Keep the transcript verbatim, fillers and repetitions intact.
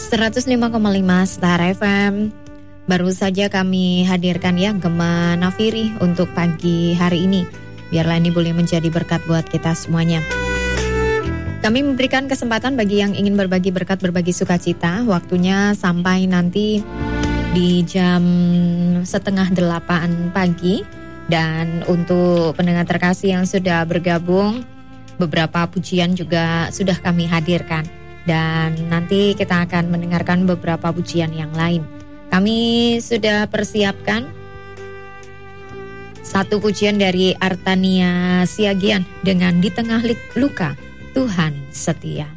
seratus lima koma lima Star F M. Baru saja kami hadirkan ya Gema Nafiri untuk pagi hari ini. Biarlah ini boleh menjadi berkat buat kita semuanya. Kami memberikan kesempatan bagi yang ingin berbagi berkat, berbagi sukacita. Waktunya sampai nanti di jam setengah delapan pagi. Dan untuk pendengar terkasih yang sudah bergabung, beberapa pujian juga sudah kami hadirkan. Dan nanti kita akan mendengarkan beberapa pujian yang lain. Kami sudah persiapkan satu pujian dari Artania Siagian dengan Di Tengah Luka, Tuhan Setia.